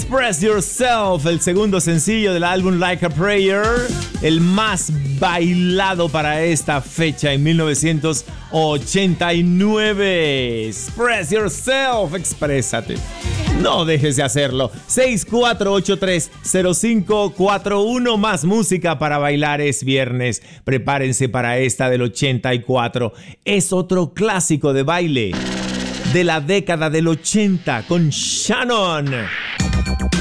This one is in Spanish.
Express Yourself, el segundo sencillo del álbum Like a Prayer, el más bailado para esta fecha en 1989. Express Yourself, exprésate. No dejes de hacerlo. 64830541, más música para bailar, es viernes. Prepárense para esta del 84. Es otro clásico de baile de la década del 80 con Shannon.